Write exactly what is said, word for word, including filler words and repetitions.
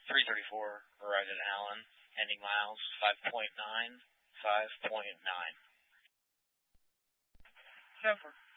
three thirty-four Verizon Allen, ending miles five point nine, five point nine. Jennifer.